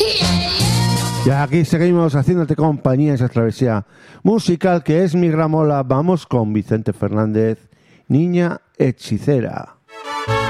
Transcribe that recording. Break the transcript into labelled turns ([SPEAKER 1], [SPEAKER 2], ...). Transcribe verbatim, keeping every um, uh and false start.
[SPEAKER 1] Y aquí seguimos haciéndote compañía en esa travesía musical que es Mi Gramola. Vamos con Vicente Fernández, Niña Hechicera.